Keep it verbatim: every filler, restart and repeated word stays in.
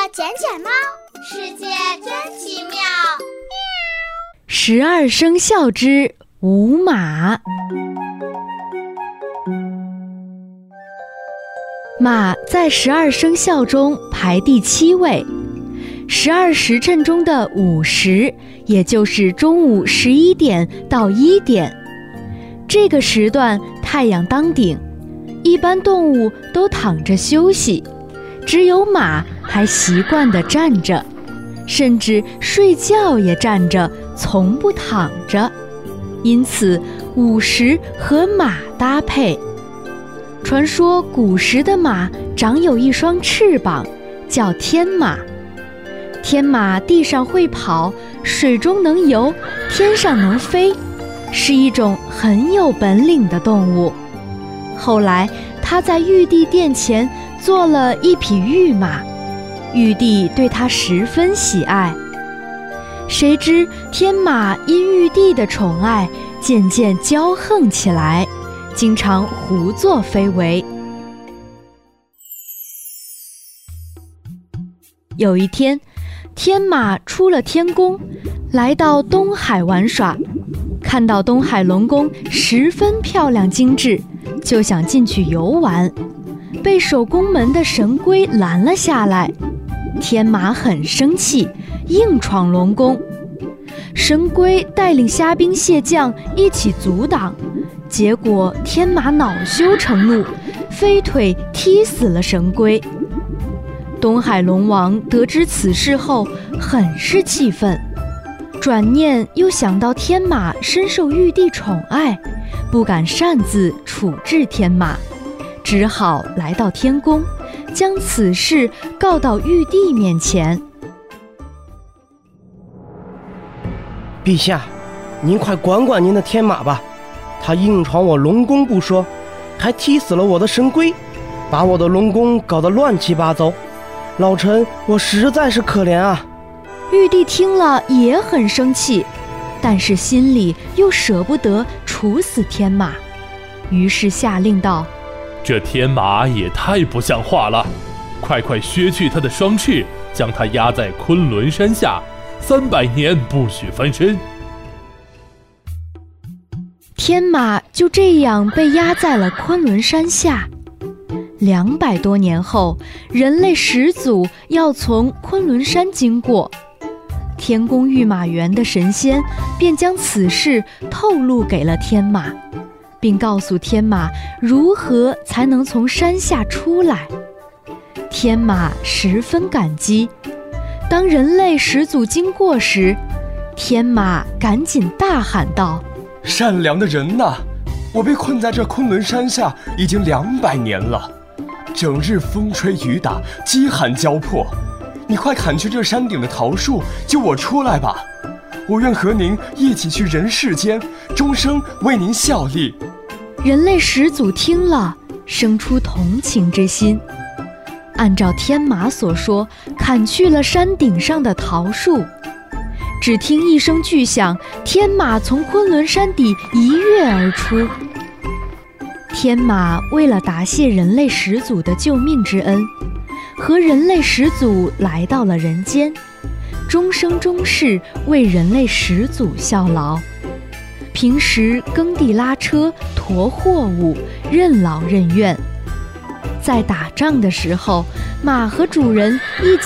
捡捡猫，世界真奇妙。 十二生肖之午马。马在十二生肖中排第七位，十二时辰中的午时，也就是中午十一点到一点，这个时段太阳当顶，一般动物都躺着休息，只有马还习惯地站着，甚至睡觉也站着，从不躺着，因此午时和马搭配。传说古时的马长有一双翅膀，叫天马。天马地上会跑，水中能游，天上能飞，是一种很有本领的动物。后来他在玉帝殿前做了一匹玉马，玉帝对他十分喜爱。谁知天马因玉帝的宠爱，渐渐骄横起来，经常胡作非为。有一天，天马出了天宫，来到东海玩耍，看到东海龙宫十分漂亮精致，就想进去游玩，被守宫门的神龟拦了下来。天马很生气，硬闯龙宫。神龟带领虾兵蟹将一起阻挡，结果天马恼羞成怒，飞腿踢死了神龟。东海龙王得知此事后很是气愤，转念又想到天马深受玉帝宠爱，不敢擅自处置天马，只好来到天宫，将此事告到玉帝面前。 陛下，您快管管您的天马吧，他硬闯我龙宫不说，还踢死了我的神龟，把我的龙宫搞得乱七八糟，老臣我实在是可怜啊。 玉帝听了也很生气，但是心里又舍不得处死天马，于是下令道： 这天马也太不像话了，快快削去他的双翅，将他压在昆仑山下，三百年不许翻身。 天马就这样被压在了昆仑山下。两百多年后，人类始祖要从昆仑山经过，天宫御马园的神仙便将此事透露给了天马，并告诉天马如何才能从山下出来。天马十分感激。当人类始祖经过时，天马赶紧大喊道： 善良的人呐，我被困在这昆仑山下已经两百年了，整日风吹雨打，饥寒交迫，你快砍去这山顶的桃树，救我出来吧！我愿和您一起去人世间，终生为您效力。 人类始祖听了，生出同情之心，按照天马所说，砍去了山顶上的桃树。只听一声巨响，天马从昆仑山底一跃而出。天马为了答谢人类始祖的救命之恩，和人类始祖来到了人间，终生终世为人类始祖效劳。平时耕地拉车，驮货物，任劳任怨。在打仗的时候，马和主人一起